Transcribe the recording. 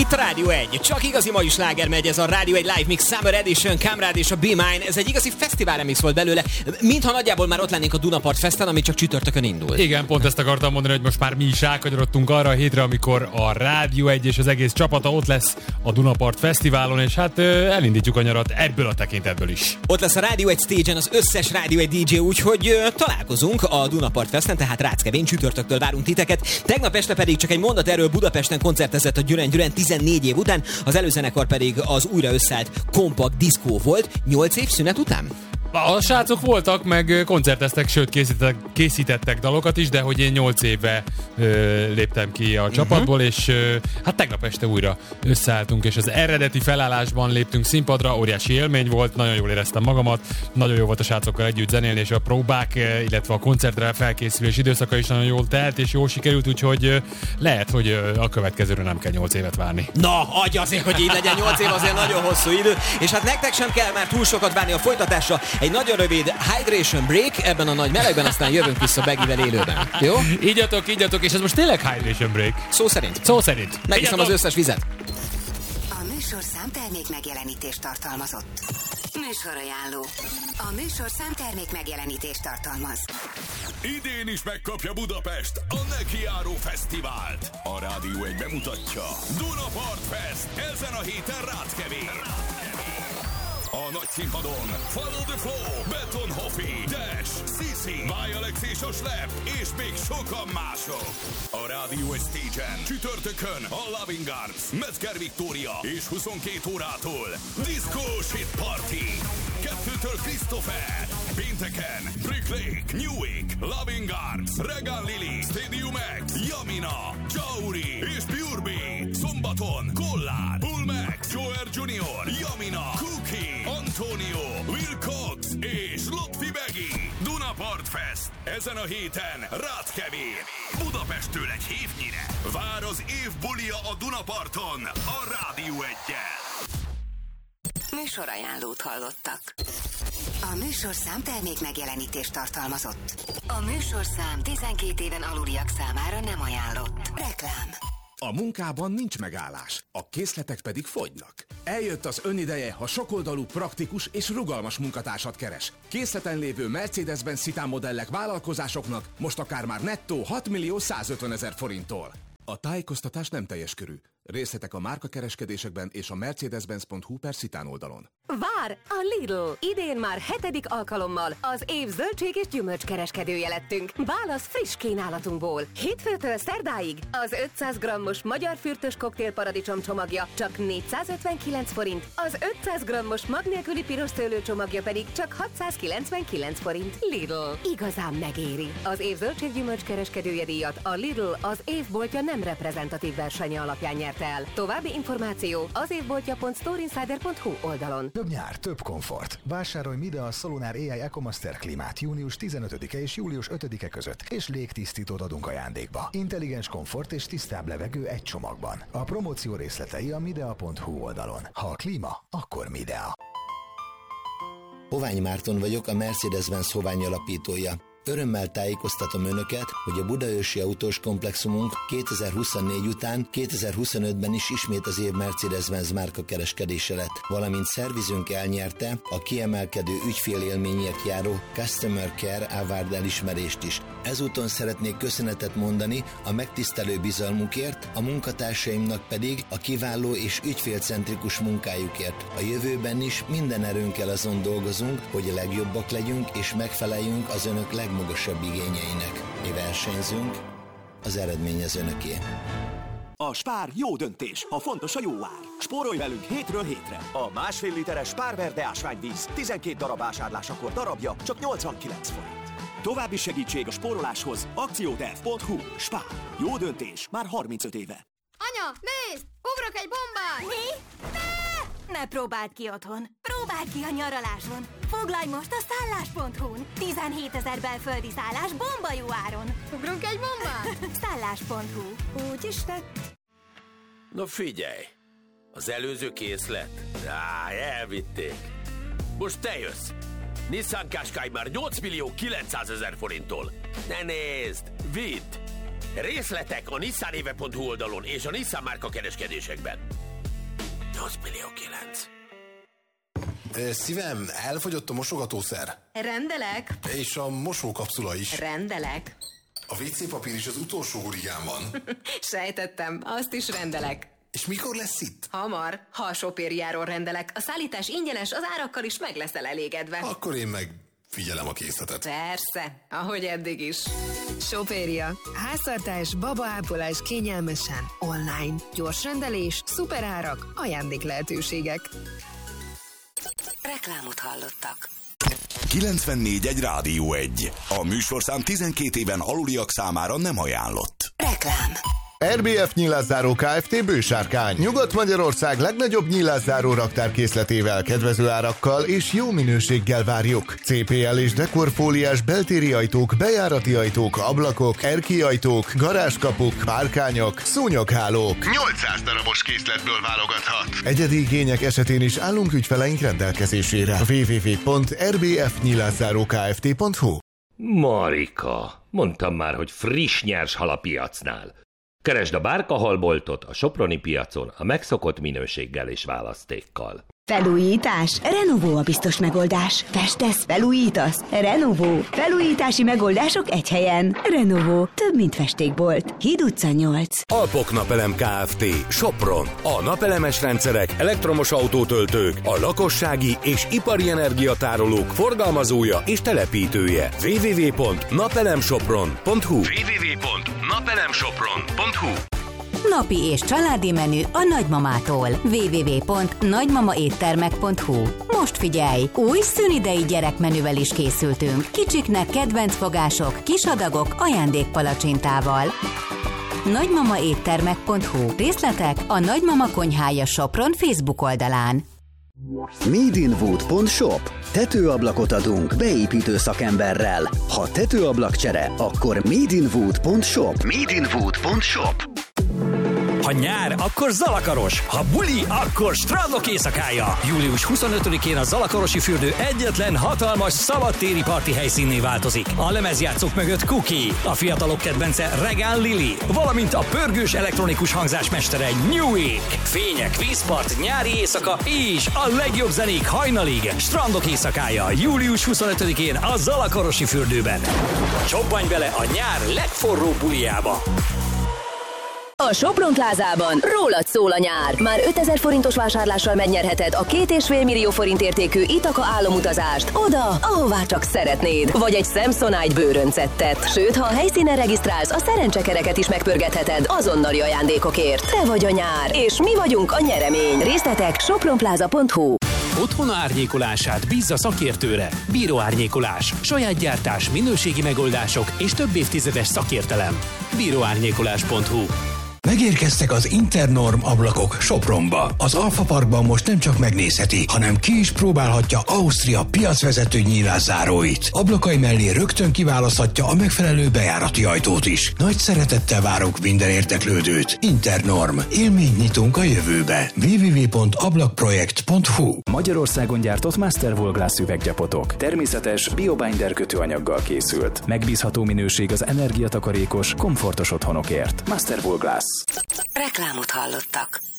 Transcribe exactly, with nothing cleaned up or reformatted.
Itt a Rádió egy. Csak igazi mai sláger megy, ez a Rádió egy Live Mix Summer Edition, Kamrád és a Be Mine. Ez egy igazi fesztivál remix volt belőle, mintha nagyjából már ott lennénk a Dunapart Festen, ami csak csütörtökön indul. Igen, pont ezt akartam mondani, hogy most már mi is elkanyarodtunk arra a hétre, amikor a Rádió egy és az egész csapata ott lesz a Dunapart Fesztiválon, és hát elindítjuk a nyarat ebből a tekintetből is. Ott lesz a Rádió egy stage-en az összes Rádió egy dé dzsé, úgyhogy találkozunk a Dunapart Festen, tehát Ráckevén csütörtöktől várunk titeket. Tegnap este pedig csak egy mondat erről, Budapesten koncertezett a Gyüren Gyüren tizennégy év után, az előzenekar pedig az újra összeállt Kompakt Diszkó volt nyolc év szünet után. A srácok voltak, meg koncerteztek, sőt készítettek, készítettek dalokat is, de hogy én nyolc éve ö, léptem ki a csapatból, uh-huh. és ö, hát tegnap este újra összeálltunk, és az eredeti felállásban léptünk színpadra, óriási élmény volt, nagyon jól éreztem magamat, nagyon jó volt a srácokkal együtt zenélni, és a próbák, illetve a koncertre felkészülés időszaka is nagyon jól telt, és jól sikerült, úgyhogy ö, lehet, hogy ö, a következőre nem kell nyolc évet várni. Na, adj azért, hogy így legyen, nyolc év azért nagyon hosszú idő, és hát nektek sem kell már túl sokat várni a folytatásra. Egy nagyon rövid hydration break ebben a nagy melegben, aztán jövünk vissza Begivel élőben. Jó? Ígyatok, ígyatok, és ez most tényleg hydration break? Szó szerint. Szó szerint. Megiszom az összes vizet. A műsorszám termék megjelenítést tartalmazott. Műsorajánló. A műsorszám termék megjelenítést tartalmaz. Idén is megkapja Budapest a Nekiáró Fesztivált. A Rádió egy bemutatja Dunapart Fest ezen a héten Ráckevén. A nagy színpadon Follow the Flow, Beton Hoffi, Dash, Sisi, Vajalex és a Slep, és még sokan mások. A Rádió egy stage-en csütörtökön a Loving Arms, Metzger Victoria és huszonkét órától Disco Shit Party. Kettőtől Christopher, pénteken Brick Lake, Newick, Loving Arms, Regan Lily, Stadium X, Yamina, Jauri és Pure B. Szombaton Kollár, Bullmax, Joer junior, Yamina, Cookie, Antonio, Will Cox és Lotfi Begi. Dunapart Fest ezen a héten Ráckevén. Budapesttől egy hévnyire. Vár az év bulia a Dunaparton a Rádió eggyel. Műsorajánlót hallottak. A műsorszám termék megjelenítést tartalmazott. A műsorszám tizenkét éven aluliak számára nem ajánlott. Reklám. A munkában nincs megállás, a készletek pedig fogynak. Eljött az önideje, ha sokoldalú, praktikus és rugalmas munkatársat keres. Készleten lévő Mercedes-Benz Citan modellek vállalkozásoknak most akár már nettó hat millió százötven ezer forinttól. A tájékoztatás nem teljes körű. Részletek a márkakereskedésekben és a mercedes-benz pont hu per Citan oldalon. Vár a Lidl! Idén már hetedik alkalommal az év zöldség és gyümölcs kereskedője lettünk. Válasz friss kínálatunkból. Hétfőtől szerdáig az ötszáz grammos magyar fürtös koktél paradicsom csomagja csak négyszázötvenkilenc forint, az ötszáz grammos mag nélküli piros szőlő csomagja pedig csak hatszázkilencvenkilenc forint. Lidl. Igazán megéri. Az év zöldség gyümölcs kereskedője díjat a Lidl az évboltja nem reprezentatív versenye alapján nyert el. További információ az évboltja pont storeinsider pont hu oldalon. Több nyár, több komfort. Vásárolj Midea a Solunar á i EcoMaster klímát június tizenötödike és július ötödike között, és légtisztítót adunk ajándékba. Intelligens komfort és tisztább levegő egy csomagban. A promóció részletei a midea pont hu oldalon. Ha a klíma, akkor Midea. Hovány Márton vagyok, a Mercedes-Benz Hovány alapítója. Örömmel tájékoztatom Önöket, hogy a Budaörsi autós komplexumunk kétezer-huszonnégy után kétezer-huszonötben is ismét az év Mercedes-Benz márka kereskedése lett, valamint szervizünk elnyerte a kiemelkedő ügyfélélményért járó Customer Care Award elismerést is. Ezúton szeretnék köszönetet mondani a megtisztelő bizalmukért, a munkatársaimnak pedig a kiváló és ügyfélcentrikus munkájukért. A jövőben is minden erőnkkel azon dolgozunk, hogy a legjobbak legyünk és megfeleljünk az Önök legmagasabb igényeinek. Mi versenyzünk, az eredmény az Önöké. A Spár jó döntés, ha fontos a jó ár. Spórolj velünk hétről hétre. A másfél literes Spár Verde ásványvíz tizenkét darab vásárlásakor darabja csak nyolcvankilenc forint. További segítség a spóroláshoz akcióterv pont hu. Spár. Jó döntés már harmincöt éve. Anya, nézd! Ugrok egy bombát! Mi? Ne! Ne próbáld ki otthon. Próbáld ki a nyaraláson. Foglalj most a szállás pont hu-n. tizenhétezer belföldi szállás bomba jó áron. Ugrunk egy bombát? szállás pont hu. Úgy is lett. Na figyelj! Az előző készlet? Á, elvitték. Most te jössz. Nissan Qashqai már nyolc millió kilencszázezer forinttól. Ne nézd, vidd! Részletek a nissanéve pont hu oldalon és a Nissan márka kereskedésekben. nyolc millió kilenc. Szívem, elfogyott a mosogatószer. Rendelek. És a mosókapszula is. Rendelek. A vé cé papír is az utolsó hurigán van. Sejtettem, azt is rendelek. És mikor lesz itt? Hamar, ha a sopériáról rendelek. A szállítás ingyenes, az árakkal is meg leszel elégedve. Akkor én meg figyelem a készletet. Persze, ahogy eddig is. Sopéria. Háztartás, babaápolás kényelmesen. Online. Gyors rendelés, szuperárak, ajándék lehetőségek. Reklámot hallottak. kilencvennégy egy Rádió egy. A műsorszám tizenkét éven aluliak számára nem ajánlott. Reklám. er bé ef Nyilászáró Kft. Bősárkány. Nyugat-Magyarország legnagyobb nyilászáró raktárkészletével, kedvező árakkal és jó minőséggel várjuk. cé pé el és dekorfóliás beltéri ajtók, bejárati ajtók, ablakok, erki ajtók, garázskapuk, párkányok, szúnyoghálók. nyolcszáz darabos készletből válogathat. Egyedi igények esetén is állunk ügyfeleink rendelkezésére. double-u double-u double-u pont er bé ef nyilászáró kft pont hu. Marika, mondtam már, hogy friss nyers hal a piacnál. Keresd a Bárka halboltot a soproni piacon a megszokott minőséggel és választékkal. Felújítás? Renovó a biztos megoldás. Festesz, felújítasz? Renovó. Felújítási megoldások egy helyen. Renovó. Több, mint festékbolt. Híd utca nyolc. Alpok Napelem Kft. Sopron. A napelemes rendszerek, elektromos autótöltők, a lakossági és ipari energiatárolók forgalmazója és telepítője. double-u double-u double-u pont napelemsopron pont hu double-u double-u double-u pont napelemsopron pont hu. Napi és családi menü a nagymamától. double-u double-u double-u pont nagymamaéttermek pont hu. Most figyelj! Új szünidei gyerekmenüvel is készültünk. Kicsiknek kedvenc fogások, kis adagok, ajándékpalacsintával. nagymamaéttermek pont hu. Részletek a Nagymama Konyhája Sopron Facebook oldalán. Madeinwood pont shop. Tetőablakot adunk beépítő szakemberrel. Ha tetőablakcsere, akkor Madeinwood pont shop. Madeinwood pont shop. Ha nyár, akkor Zalakaros. Ha buli, akkor strandok éjszakája. július huszonötödikén a Zalakarosi fürdő egyetlen hatalmas szabadtéri parti helyszínné változik. A lemezjátszók mögött Cookie, a fiatalok kedvence Regán Lili, valamint a pörgős elektronikus hangzásmestere Newick. Fények, vízpart, nyári éjszaka és a legjobb zenék hajnalig. Strandok éjszakája. július huszonötödikén a Zalakarosi fürdőben. Csobbanj bele a nyár legforróbb bulijába. A Sopron Plázában rólad szól a nyár. Már ötezer forintos vásárlással megnyerheted a két és fél millió forint értékű Itaka álomutazást oda, ahová csak szeretnéd. Vagy egy Samsonite bőröncettet. Sőt, ha a helyszínen regisztrálsz, a szerencsekereket is megpörgetheted azonnali ajándékokért. Te vagy a nyár, és mi vagyunk a nyeremény. Részletek sopronpláza pont hu. Otthona árnyékolását bízza szakértőre. Bíró árnyékolás, saját gyártás, minőségi megoldások és több évtizedes szakértelem. bíró árnyékolás pont hu. Megérkeztek az Internorm ablakok Sopronba. Az Alfa Parkban most nem csak megnézheti, hanem ki is próbálhatja Ausztria piacvezető nyílászáróit. Ablakai mellé rögtön kiválaszthatja a megfelelő bejárati ajtót is. Nagy szeretettel várunk minden érdeklődőt. Internorm. Élményt nyitunk a jövőbe. double-u double-u double-u pont ablakprojekt pont hu. Magyarországon gyártott Masterwool Glass üveggyapotok. Természetes biobinder kötőanyaggal készült. Megbízható minőség az energiatakarékos, komfortos otthonokért. Masterwool Glass. Reklámot hallottak.